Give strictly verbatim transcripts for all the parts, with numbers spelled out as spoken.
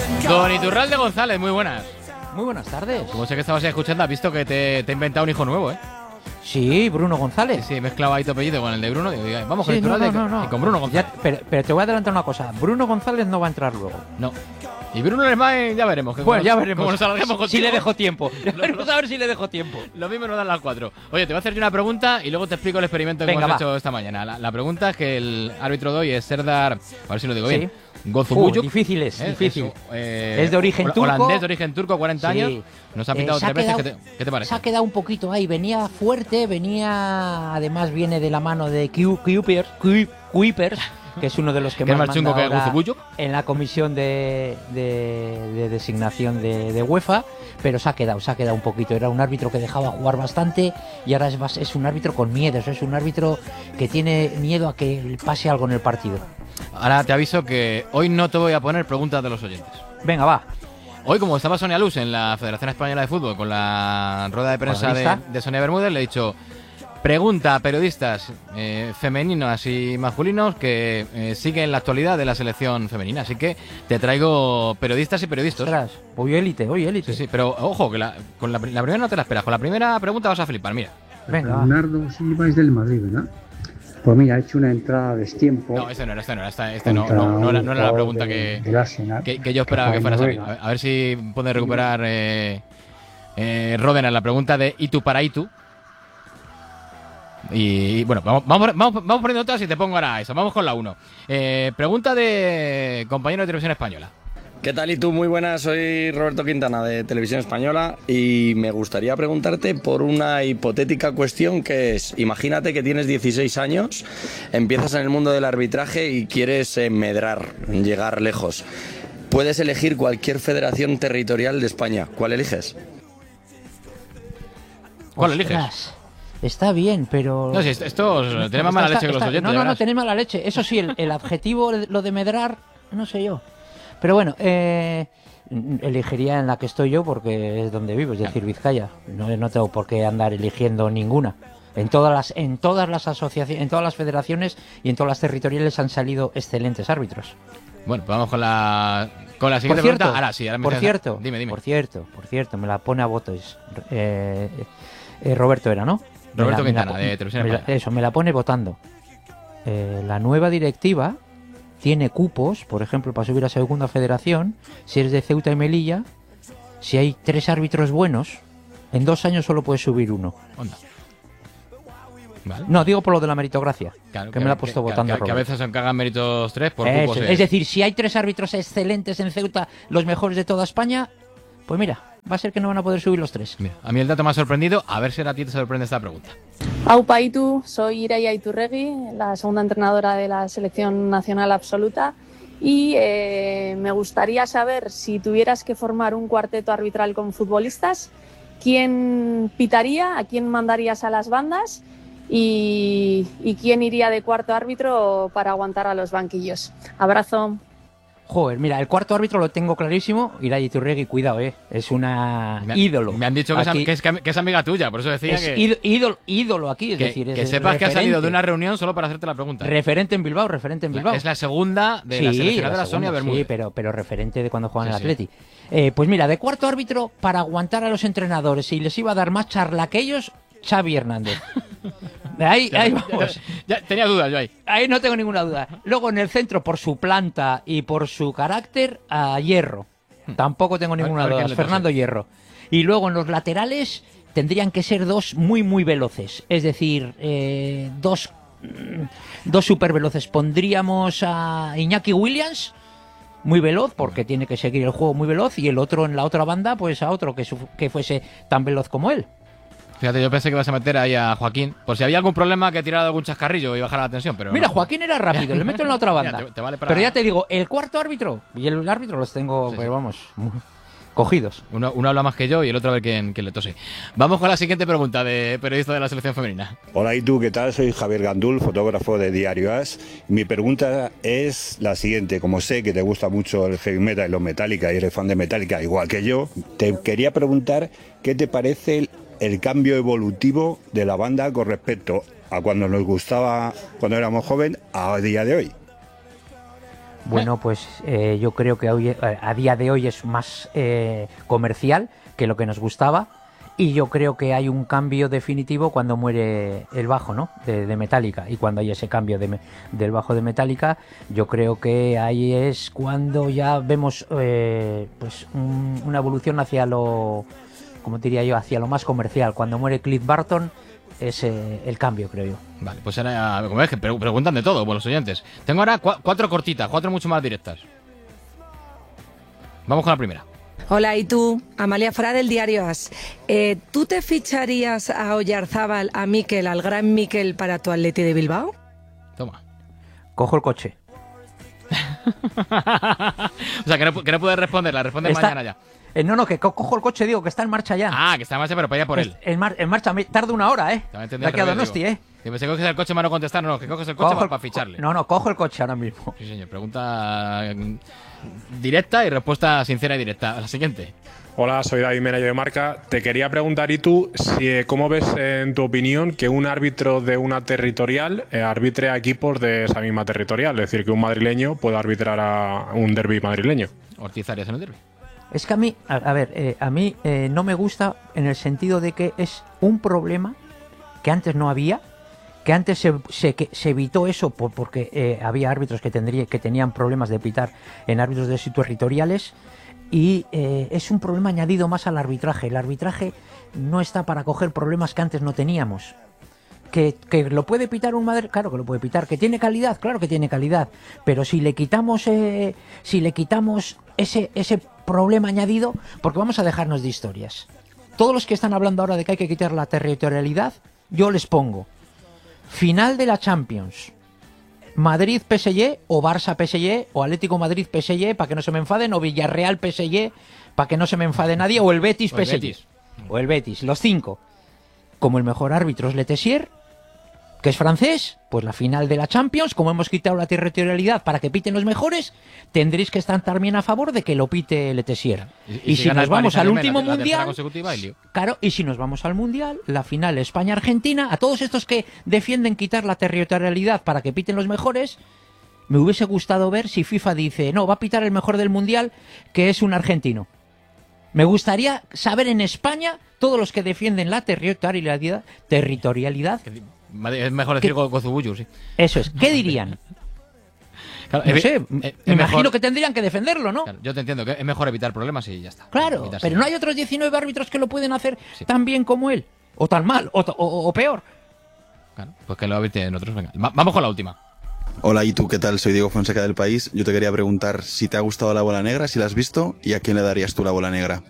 Don Iturralde González, muy buenas. Muy buenas tardes. Como sé que estabas escuchando, has visto que te, te he inventado un hijo nuevo, ¿eh? Sí, Bruno González. Sí, sí, he mezclado ahí tu apellido con el de Bruno. Digo, vamos con Sí, Iturralde no, no, no, y con Bruno González. Ya, pero, pero te voy a adelantar una cosa. Bruno González no va a entrar luego. No. Y Bruno Lesmae, ya veremos. Que Bueno, como, ya veremos. Como nos alarguemos contigo. Si le dejo tiempo. Vamos a ver si le dejo tiempo. Lo mismo nos dan las cuatro. Oye, te voy a hacer yo una pregunta y luego te explico el experimento que Venga, hemos va. hecho esta mañana. La, la pregunta es que el árbitro de hoy es Serdar, a ver si lo digo Sí. bien, Gozubuyuk. Uh, difícil es, ¿eh? difícil. Eso, eh, Es de origen hola- turco. Holandés de origen turco, cuarenta Sí. años. Nos ha Eh, pitado se ha tres veces. quedado- ¿Qué te, qué te parece? Se ha quedado un poquito ahí. Venía fuerte, venía. Además, viene de la mano de Q- Kuipers, Ku- Kuipers, que es uno de los que ¿Que es más más chungo manda que ahora Gozubuyuk? en la comisión de, de- de designación de, de UEFA, pero se ha quedado, se ha quedado un poquito. Era un árbitro que dejaba jugar bastante y ahora es, bas- es un árbitro con miedo, es un árbitro que tiene miedo a que pase algo en el partido. Ahora te aviso que hoy no te voy a poner preguntas de los oyentes. Venga, va. Hoy, como estaba Sonia Luz en la Federación Española de Fútbol con la rueda de prensa de, ¿Periodista? de Sonia Bermúdez, le he dicho: pregunta a periodistas eh, femeninos y masculinos que eh, siguen la actualidad de la selección femenina. Así que te traigo periodistas y periodistas. Ostras, hoy élite, hoy élite. Sí, sí, pero ojo, que la, con la, la primera no te la esperas. Con la primera pregunta vas a flipar, mira. Venga, va. Leonardo Silva es del Madrid, ¿verdad? Pues mira, ha hecho una entrada a destiempo. No, este no era, este no era, este, este no, contra no, no, era, un no era la jugador pregunta de- que, del Arsenal, que, que yo esperaba que fuera a salir. A ver, a ver si puede recuperar eh, eh, Rodena la pregunta de Itu para Itu. Y, y, bueno, vamos, vamos, vamos, vamos poniendo otras y te pongo ahora eso. Vamos con la uno. Eh, pregunta de compañero de Televisión Española. ¿Qué tal y tú? Muy buenas, soy Roberto Quintana de Televisión Española y me gustaría preguntarte por una hipotética cuestión que es, imagínate que tienes dieciséis años, empiezas en el mundo del arbitraje y quieres eh, medrar, llegar lejos. Puedes elegir cualquier federación territorial de España, ¿cuál eliges? ¿Cuál eliges? Ostras, está bien, pero... No, si esto, esto tiene más mala Está- leche que los está- oyentes. No, no, no, verás. tenéis mala leche. Eso sí, el, el adjetivo, lo de medrar, no sé yo. Pero bueno, eh, elegiría en la que estoy yo porque es donde vivo, es decir, Vizcaya. No, no tengo por qué andar eligiendo ninguna. En todas las, en todas las asociaciones, en todas las federaciones y en todas las territoriales han salido excelentes árbitros. Bueno, pues vamos con la, con la Por siguiente cierto, pregunta. Ahora sí, ahora me por tienes- cierto, Dime, dime. por cierto, por cierto, me la pone a votos. Eh, eh, Roberto era, ¿no? Roberto Me la- me la Quintana, po- de Televisión me la- Española. Eso, me la pone votando. Eh, la nueva directiva tiene cupos, por ejemplo, para subir a segunda federación, si eres de Ceuta y Melilla, si hay tres árbitros buenos, en dos años solo puedes subir uno. Onda. Vale. No, digo por lo de la meritocracia, Claro, que me la ha puesto que- votando que, que a Roberto. veces se encargan méritos tres por Eso, cupos. es es- decir, si hay tres árbitros excelentes en Ceuta, los mejores de toda España, pues mira, va a ser que no van a poder subir los tres. Mira, a mí el dato me ha sorprendido. A ver si a ti te sorprende esta pregunta. Aupa Itu, soy Ireia Iturregui, la segunda entrenadora de la selección nacional absoluta y eh, me gustaría saber si tuvieras que formar un cuarteto arbitral con futbolistas, ¿quién pitaría, a quién mandarías a las bandas y, y quién iría de cuarto árbitro para aguantar a los banquillos? Abrazo. Joder, mira, el cuarto árbitro lo tengo clarísimo. Irai Iturregui, cuidado, eh. Es una Me han- ídolo. Me han dicho que es, am- Aquí. que, es, que es amiga tuya, por eso decía Es que, ído- ídolo, ídolo aquí, es que, decir, es que es sepas que ha salido referente. de una reunión solo para hacerte la pregunta. Referente en Bilbao, referente en Bilbao. Es la segunda de la Sí, seleccionadora la Sonia segunda, Bermúdez. Sí, pero, pero referente de cuando juegan Sí, en el sí. Atleti. Eh, pues mira, de cuarto árbitro, para aguantar a los entrenadores y les iba a dar más charla que ellos, Xavi Hernández. Ahí, Ya- ahí ya- vamos. ya- tenía dudas yo ahí. Ahí no tengo ninguna duda. Luego en el centro, por su planta y por su carácter, a Hierro. Tampoco tengo Hmm. A ver- ninguna a ver duda. quién le Fernando Hierro. Y luego en los laterales tendrían que ser dos muy, muy veloces. Es decir, eh, dos, mm, dos súper veloces. Pondríamos a Iñaki Williams, muy veloz, porque tiene que seguir el juego muy veloz. Y el otro en la otra banda, pues a otro que, su- que fuese tan veloz como él. Fíjate, yo pensé que ibas a meter ahí a Joaquín, por si había algún problema que tirara algún chascarrillo y bajara la tensión, pero Mira, no. Joaquín era rápido, le meto en la otra Mira, banda. te- te vale para- Pero ya te digo, el cuarto árbitro y el árbitro los tengo, Sí, pero sí. vamos, cogidos. Uno, uno habla más que yo y el otro a ver quién, quién le tose. Vamos con la siguiente pregunta de periodista de la selección femenina. Hola, ¿y tú qué tal? Soy Javier Gandul, fotógrafo de Diario As. Mi pregunta es la siguiente. Como sé que te gusta mucho el heavy metal y los Metallica y eres fan de Metallica igual que yo, te quería preguntar qué te parece el, el cambio evolutivo de la banda con respecto a cuando nos gustaba cuando éramos jóvenes a día de hoy. Bueno, pues eh, yo creo que hoy, a día de hoy es más eh, comercial que lo que nos gustaba. Y yo creo que hay un cambio definitivo cuando muere el bajo, ¿no? De, de Metallica. Y cuando hay ese cambio de, del bajo de Metallica, yo creo que ahí es cuando ya vemos eh, pues un, una evolución hacia lo, como diría yo, hacia lo más comercial. Cuando muere Cliff Burton es eh, el cambio, creo yo. Vale, pues ahora, como ves, que pre- preguntan de todo, los oyentes. Tengo ahora cua- cuatro cortitas, cuatro mucho más directas. Vamos con la primera. Hola, ¿y tú? Amalia Fra del diario As. Eh, ¿Tú te ficharías a Oyarzábal, a Mikel, al gran Mikel para tu Atleti de Bilbao? Toma. Cojo el coche. O sea, que no, que no puedes responder, la respondes Está- mañana ya. Eh, no, no, que co- cojo el coche, digo, que está en marcha ya. Ah, que está en marcha, pero para ir a por él. En, mar- en marcha, me- tarda una hora, ¿eh? También entendí De al aquí a revés, Donosti, digo. ¿eh? Que pensé que coges el coche para no contestar, no, que coges el coche Cojo para, el- para ficharle. No, no, cojo el coche ahora mismo. Sí, señor. Pregunta mm, directa y respuesta sincera y directa. La siguiente. Hola, soy David Mena de Marca. Te quería preguntar, ¿y tú si, eh, cómo ves, eh, en tu opinión, que un árbitro de una territorial eh, arbitre a equipos de esa misma territorial? Es decir, que un madrileño pueda arbitrar a un derbi madrileño. Ortiz Arias en el derbi. Es que a mí, a, a ver, eh, a mí eh, no me gusta en el sentido de que es un problema que antes no había, que antes se, se, que se evitó eso por, porque eh, había árbitros que, tendría, que tenían problemas de pitar en árbitros de territoriales y eh, es un problema añadido más al arbitraje. El arbitraje no está para coger problemas que antes no teníamos. Que, que lo puede pitar un Madrid, claro que lo puede pitar. Que tiene calidad, claro que tiene calidad. Pero si le quitamos, eh, si le quitamos ese, ese problema añadido, porque vamos a dejarnos de historias. Todos los que están hablando ahora de que hay que quitar la territorialidad, yo les pongo final de la Champions, Madrid P S G o Barça P S G o Atlético Madrid P S G para que no se me enfaden, o Villarreal P S G para que no se me enfade nadie, o el Betis O el P S G Betis. o el Betis, los cinco. Como el mejor árbitro es Le Tessier, que es francés, pues la final de la Champions, como hemos quitado la territorialidad para que piten los mejores, tendréis que estar también a favor de que lo pite Le Tessier. Y, si, gana nos el vamos Paris al Saint-Germain, último la- la tercera mundial, consecutiva, y lío. claro, y si nos vamos al mundial, la final España-Argentina, a todos estos que defienden quitar la territorialidad para que piten los mejores, me hubiese gustado ver si FIFA dice, no, va a pitar el mejor del mundial, que es un argentino. Me gustaría saber en España todos los que defienden la territorialidad, territorialidad, Es mejor decir ¿Qué? Gozubullu, sí. eso es, ¿qué dirían? Claro, No evi- sé, eh, me es imagino mejor- que tendrían que defenderlo, ¿no? Claro, yo te entiendo, que es mejor evitar problemas y ya está. Claro, Evitar pero sí. no hay otros diecinueve árbitros que lo pueden hacer Sí. tan bien como él, o tan mal, o, o- o peor. Claro, pues que lo eviten otros. Venga, Va- vamos con la última. Hola, ¿y tú qué tal? Soy Diego Fonseca del País. Yo te quería preguntar si te ha gustado la bola negra, si la has visto, y a quién le darías tú la bola negra.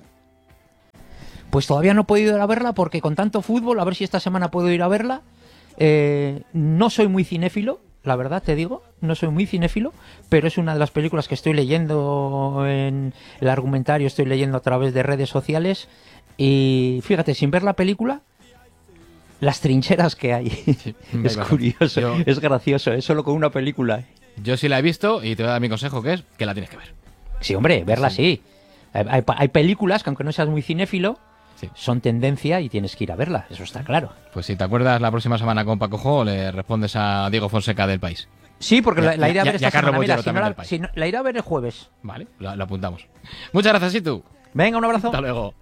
Pues todavía no he podido ir a verla porque con tanto fútbol, a ver si esta semana puedo ir a verla. Eh, no soy muy cinéfilo, la verdad te digo, no soy muy cinéfilo, pero es una de las películas que estoy leyendo en el argumentario, estoy leyendo a través de redes sociales y fíjate, sin ver la película, las trincheras que hay. me Es imagino. curioso, Yo- es gracioso, es solo con una película. ¿eh? Yo sí la he visto y te voy a dar mi consejo, que es que la tienes que ver. Sí, hombre, verla sí. Hay, hay- hay películas que aunque no seas muy cinéfilo, Sí. son tendencia y tienes que ir a verla, eso está claro. Pues si te acuerdas, la próxima semana con Paco Jo le respondes a Diego Fonseca del País. Sí, porque Y a- la, la iré a y a- ver y a esta Carlos semana. Mira, Bollero si no también la, del País. si no- la iré a ver el jueves. Vale, lo, lo apuntamos. Muchas gracias, y tú. Venga, un abrazo. Hasta luego.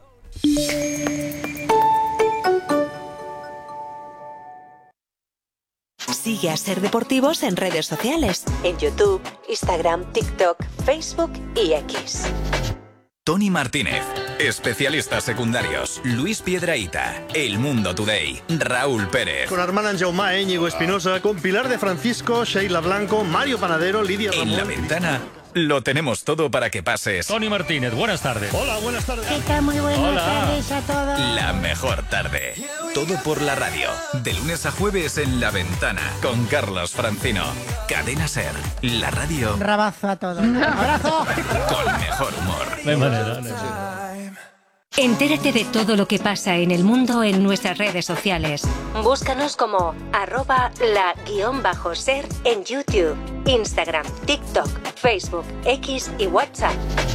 Sigue a Ser Deportivos en redes sociales, en YouTube, Instagram, TikTok, Facebook y X. Tony Martínez, especialistas secundarios, Luis Piedrahita, El Mundo Today, Raúl Pérez. Con Armand Anjaumá, Íñigo Espinosa, con Pilar de Francisco, Sheila Blanco, Mario Panadero, Lidia Ramón. En La Ventana lo tenemos todo para que pases Tony Martínez, buenas tardes. Hola, buenas tardes. ¿Qué tal? Muy buenas Hola. tardes a todos. la mejor tarde. Todo por la radio. De lunes a jueves en La Ventana con Carlos Francino. Cadena Ser, la radio Rabazo a todos. ¡Abrazo! con mejor humor. De manera, no. Entérate de todo lo que pasa en el mundo en nuestras redes sociales. Búscanos como arroba la guión bajo ser en YouTube, Instagram, TikTok, Facebook, X y WhatsApp.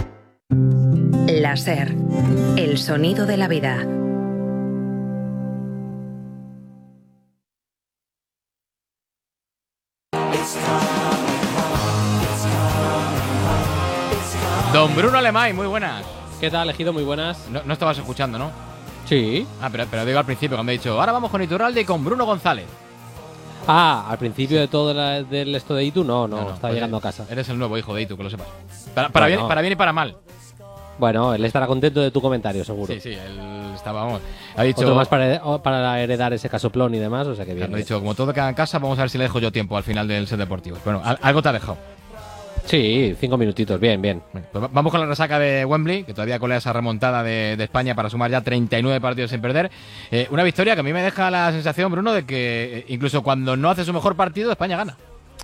La Ser, el sonido de la vida. It's coming home, it's coming Don Bruno Alemán, muy buenas. ¿Qué tal, Ejido? Muy buenas. No, no estabas escuchando, ¿no? Sí. Ah, pero, pero digo al principio, cuando he dicho, ahora vamos con Iturralde y con Bruno González. Ah, al principio de todo la, del esto de Itu, no, no, No, no, está pues llegando a casa. Eres el nuevo hijo de Itu, que lo sepas. Para, para, Bueno. bien, para bien y para mal. Bueno, él estará contento de tu comentario, seguro. Sí, sí, él estaba, vamos. Ha dicho, Otro más para, para heredar ese casoplón y demás, o sea que bien. Ha dicho, como todo queda en casa, vamos a ver si le dejo yo tiempo al final del set deportivo. Bueno, al- algo te ha dejado. Sí, cinco minutitos, bien, bien. Bueno, pues vamos con la resaca de Wembley, que todavía colea esa remontada de, de España para sumar ya treinta y nueve partidos sin perder. Eh, una victoria que a mí me deja la sensación, Bruno, de que eh, incluso cuando no hace su mejor partido, España gana.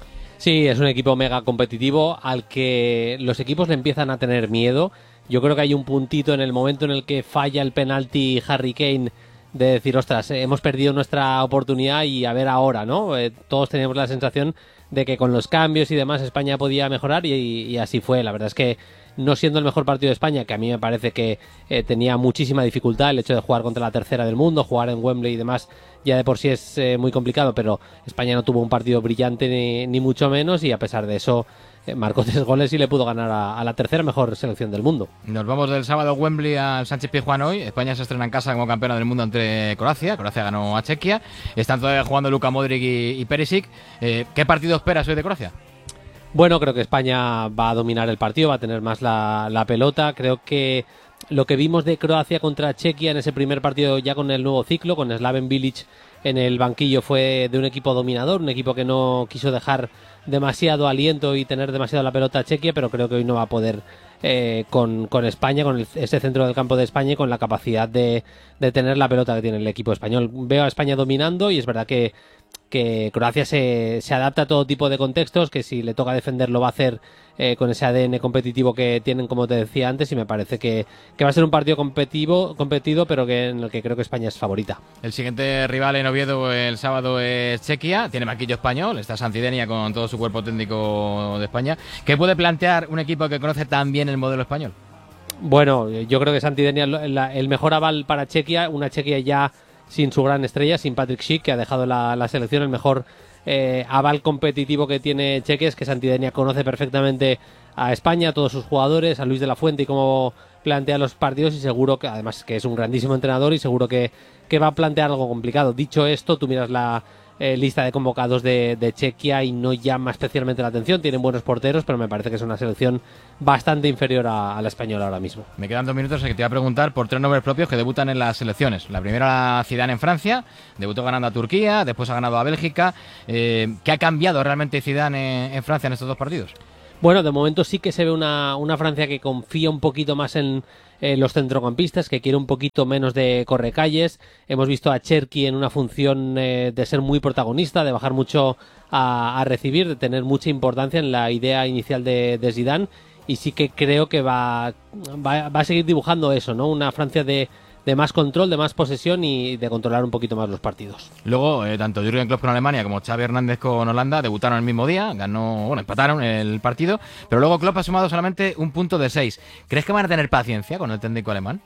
Sí, es un equipo mega competitivo al que los equipos le empiezan a tener miedo. Yo creo que hay un puntito en el momento en el que falla el penalti Harry Kane de decir, ostras, eh, hemos perdido nuestra oportunidad y a ver ahora, ¿no? Eh, todos teníamos la sensación de que con los cambios y demás España podía mejorar y, y así fue. La verdad es que no siendo el mejor partido de España, que a mí me parece que eh, tenía muchísima dificultad el hecho de jugar contra la tercera del mundo, jugar en Wembley y demás, ya de por sí es eh, muy complicado, pero España no tuvo un partido brillante ni, ni mucho menos y a pesar de eso eh, marcó tres goles y le pudo ganar a, a la tercera mejor selección del mundo. Nos vamos del sábado a Wembley al Sánchez Pizjuán hoy. España se estrena en casa como campeona del mundo ante Croacia. Croacia ganó a Chequia. Están todavía jugando Luka Modric y, y Perisic. Eh, ¿Qué partido esperas hoy de Croacia? Bueno, creo que España va a dominar el partido, va a tener más la, la pelota. Creo que lo que vimos de Croacia contra Chequia en ese primer partido ya con el nuevo ciclo, con Slaven Bilic en el banquillo, fue de un equipo dominador, un equipo que no quiso dejar demasiado aliento y tener demasiado la pelota a Chequia, pero creo que hoy no va a poder eh, con, con España, con el, ese centro del campo de España y con la capacidad de, de tener la pelota que tiene el equipo español. Veo a España dominando y es verdad que que Croacia se, se adapta a todo tipo de contextos, que si le toca defender lo va a hacer eh, con ese A D N competitivo que tienen, como te decía antes, y me parece que, que va a ser un partido competitivo, competido, pero que en el que creo que España es favorita. El siguiente rival en Oviedo el sábado es Chequia, tiene banquillo español, está Santidenia con todo su cuerpo técnico de España. ¿Qué puede plantear un equipo que conoce tan bien el modelo español? Bueno, yo creo que Santidenia es el mejor aval para Chequia, una Chequia ya sin su gran estrella, sin Patrick Schick, que ha dejado la, la selección. El mejor eh, aval competitivo que tiene Chequia es que Santidenia conoce perfectamente a España, a todos sus jugadores, a Luis de la Fuente y cómo plantea los partidos, y seguro que además que es un grandísimo entrenador y seguro que, que va a plantear algo complicado. Dicho esto, tú miras la eh, lista de convocados de, de Chequia y no llama especialmente la atención. Tienen buenos porteros, pero me parece que es una selección bastante inferior a, a la española ahora mismo. Me quedan dos minutos, que te iba a preguntar por tres nombres propios que debutan en las selecciones. La primera, Zidane en Francia, debutó ganando a Turquía, después ha ganado a Bélgica. Eh, ¿Qué ha cambiado realmente Zidane en, en Francia en estos dos partidos? Bueno, de momento sí que se ve una, una Francia que confía un poquito más en eh, los centrocampistas, que quiere un poquito menos de correcalles. Hemos visto a Cherki en una función eh, de ser muy protagonista, de bajar mucho a, a recibir, de tener mucha importancia en la idea inicial de, de Zidane, y sí que creo que va, va, va a seguir dibujando eso, ¿no? Una Francia de, de más control, de más posesión y de controlar un poquito más los partidos. Luego, eh, tanto Jürgen Klopp con Alemania como Xavi Hernández con Holanda debutaron el mismo día, ganó, bueno, empataron el partido, pero luego Klopp ha sumado solamente un punto de seis. ¿Crees que van a tener paciencia con el técnico alemán?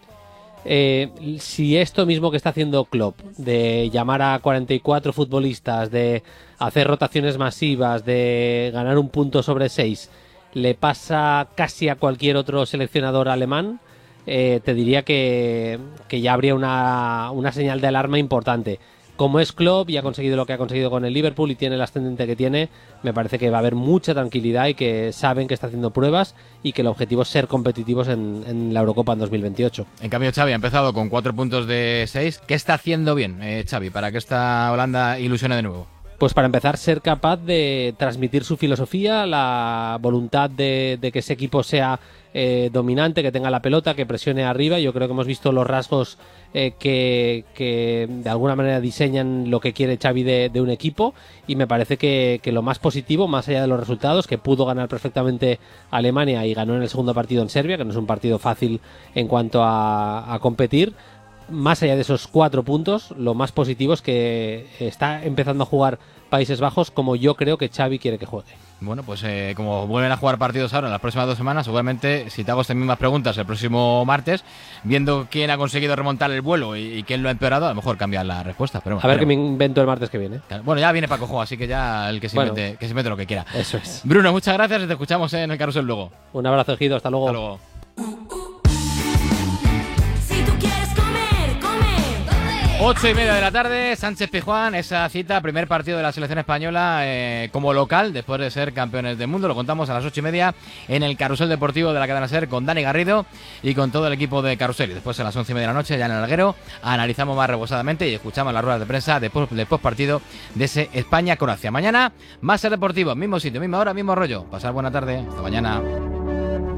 Eh, si esto mismo que está haciendo Klopp, de llamar a cuarenta y cuatro futbolistas, de hacer rotaciones masivas, de ganar un punto sobre seis, le pasa casi a cualquier otro seleccionador alemán, eh, te diría que, que ya habría una, una señal de alarma importante. Como es Klopp y ha conseguido lo que ha conseguido con el Liverpool y tiene el ascendente que tiene, me parece que va a haber mucha tranquilidad y que saben que está haciendo pruebas y que el objetivo es ser competitivos en, en la Eurocopa en dos mil veintiocho. En cambio, Xavi ha empezado con cuatro puntos de seis. ¿Qué está haciendo bien eh, Xavi para que esta Holanda ilusione de nuevo? Pues para empezar, ser capaz de transmitir su filosofía, la voluntad de, de que ese equipo sea eh, dominante, que tenga la pelota, que presione arriba. Yo creo que hemos visto los rasgos eh, que, que de alguna manera diseñan lo que quiere Xavi de, de un equipo, y me parece que, que lo más positivo, más allá de los resultados, que pudo ganar perfectamente a Alemania y ganó en el segundo partido en Serbia, que no es un partido fácil en cuanto a, a competir. Más allá de esos cuatro puntos, lo más positivo es que está empezando a jugar Países Bajos como yo creo que Xavi quiere que juegue. Bueno, pues eh, como vuelven a jugar partidos ahora en las próximas dos semanas, seguramente si te hago estas mismas preguntas el próximo martes, viendo quién ha conseguido remontar el vuelo y, y quién lo ha empeorado, a lo mejor cambian las respuestas. Pero bueno, a ver qué veremos. me invento el martes que viene. Bueno, ya viene Paco Jo, así que ya el que se, Bueno. invente, que se invente lo que quiera. Eso es. Bruno, muchas gracias y te escuchamos en el Carrusel luego. Un abrazo, Ejido. Hasta luego. Hasta luego. Ocho y media de la tarde, Sánchez Pizjuán, esa cita, primer partido de la selección española eh, como local, después de ser campeones del mundo. Lo contamos a las ocho y media en el Carrusel Deportivo de la cadena SER con Dani Garrido y con todo el equipo de Carrusel. Y después a las once y media de la noche, ya en el Alguero, analizamos más rebosadamente y escuchamos las ruedas de prensa después del postpartido de ese España-Croacia. Mañana, más SER Deportivo, mismo sitio, misma hora, mismo rollo. Pasar buena tarde, hasta mañana.